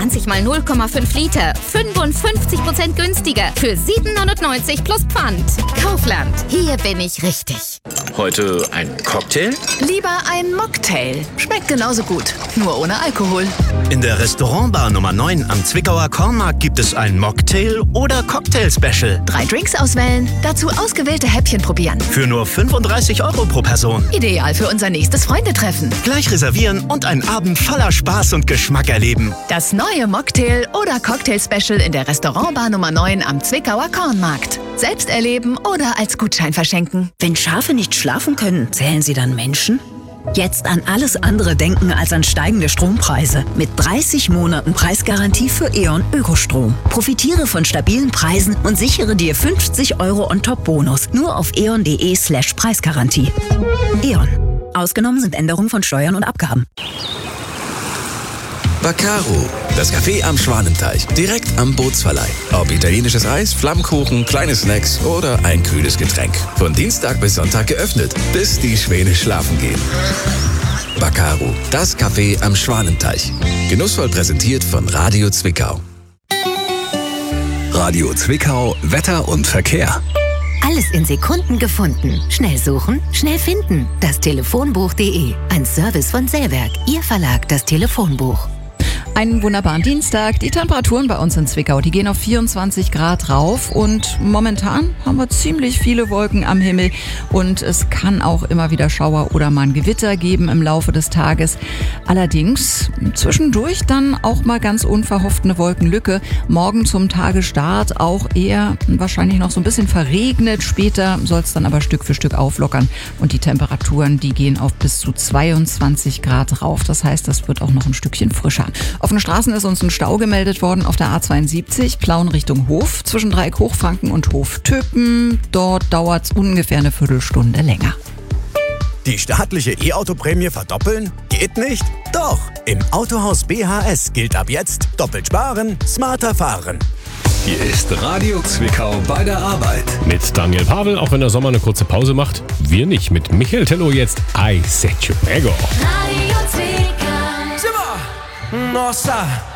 20 mal 0,5 Liter. 55% günstiger. Für 7,99 plus Pfand. Kaufland. Hier bin ich richtig. Heute ein Cocktail? Lieber ein Mocktail. Schmeckt genauso gut, nur ohne Alkohol. In der Restaurantbar Nummer 9 am Zwickauer Kornmarkt gibt es ein Mocktail- oder Cocktail-Special. 3 Drinks auswählen, dazu ausgewählte Häppchen probieren. Für nur 35 € pro Person. Ideal für unser nächstes Freundetreffen. Gleich reservieren und einen Abend voller Spaß und Geschmack erleben. Das neue Mocktail- oder Cocktail-Special in der Restaurantbar Nummer 9 am Zwickauer Kornmarkt. Selbst erleben oder als Gutschein verschenken. Wenn Schafe nicht schlafen können, zählen sie dann Menschen? Jetzt an alles andere denken als an steigende Strompreise. Mit 30 Monaten Preisgarantie für E.ON Ökostrom. Profitiere von stabilen Preisen und sichere dir 50 € On-Top-Bonus. Nur auf eon.de/Preisgarantie. E.ON. Ausgenommen sind Änderungen von Steuern und Abgaben. Baccaro, das Café am Schwanenteich, direkt am Bootsverleih. Ob italienisches Eis, Flammkuchen, kleine Snacks oder ein kühles Getränk. Von Dienstag bis Sonntag geöffnet, bis die Schwäne schlafen gehen. Baccaro, das Café am Schwanenteich. Genussvoll präsentiert von Radio Zwickau. Radio Zwickau, Wetter und Verkehr. Alles in Sekunden gefunden. Schnell suchen, schnell finden. Das Telefonbuch.de. Ein Service von Sellwerk. Ihr Verlag, das Telefonbuch. Einen wunderbaren Dienstag. Die Temperaturen bei uns in Zwickau, die gehen auf 24 Grad rauf und momentan haben wir ziemlich viele Wolken am Himmel und es kann auch immer wieder Schauer oder mal ein Gewitter geben im Laufe des Tages. Allerdings zwischendurch dann auch mal ganz unverhofft eine Wolkenlücke. Morgen zum Tagesstart auch eher wahrscheinlich noch so ein bisschen verregnet. Später soll es dann aber Stück für Stück auflockern und die Temperaturen, die gehen auf bis zu 22 Grad rauf. Das heißt, das wird auch noch ein Stückchen frischer. Auf den Straßen ist uns ein Stau gemeldet worden auf der A72, Plauen Richtung Hof, zwischen Dreieck Hochfranken und Hof Töpen. Dort dauert es ungefähr eine Viertelstunde länger. Die staatliche E-Auto-Prämie verdoppeln? Geht nicht? Doch! Im Autohaus BHS gilt ab jetzt doppelt sparen, smarter fahren. Hier ist Radio Zwickau bei der Arbeit. Mit Daniel Pavel, auch wenn der Sommer eine kurze Pause macht. Wir nicht. Mit Michael Tello jetzt I Set You Ego. Radio Zwickau. Nossa!